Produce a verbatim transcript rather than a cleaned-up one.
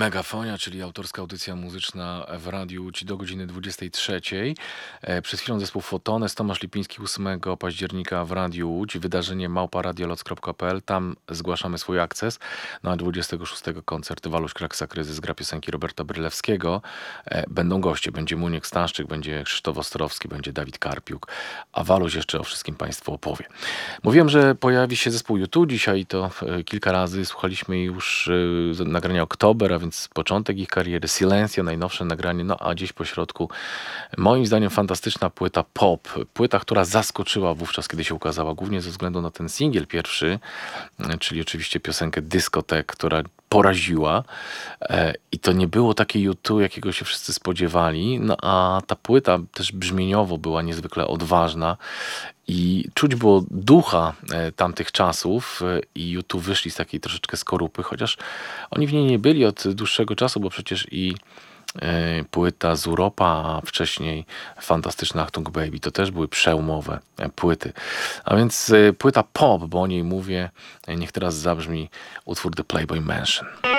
Megafonia, czyli autorska audycja muzyczna w radiu Łódź do godziny dwudziestej trzeciej. E, Przed chwilą zespół Fotones, Tomasz Lipiński ósmego października w Radiu Łódź, wydarzenie małpa radioloc kropka p l, tam zgłaszamy swój akces. No a dwudziestego szóstego koncert Waluś Kraksa Kryzys, gra piosenki Roberta Brylewskiego. E, Będą goście, będzie Muniek Staszczyk, będzie Krzysztof Ostrowski, będzie Dawid Karpiuk, a Waluś jeszcze o wszystkim Państwu opowie. Mówiłem, że pojawi się zespół U dwa dzisiaj, to e, kilka razy słuchaliśmy już e, nagrania Oktober, a więc początek ich kariery, Silencio, najnowsze nagranie, no a gdzieś po środku moim zdaniem fantastyczna płyta pop, płyta, która zaskoczyła wówczas, kiedy się ukazała, głównie ze względu na ten singiel pierwszy, e, czyli oczywiście piosenkę Dyskotek, która poraziła e, i to nie było takie U dwa, jakiego się wszyscy spodziewali, no a ta płyta też brzmieniowo była niezwykle odważna i czuć było ducha e, tamtych czasów e, i U dwa wyszli z takiej troszeczkę skorupy, chociaż oni w niej nie byli od dłuższego czasu, bo przecież i e, płyta z Europa, a wcześniej fantastyczna Achtung Baby, to też były przełomowe e, płyty. A więc e, płyta pop, bo o niej mówię, e, niech teraz zabrzmi utwór The Playboy Mansion.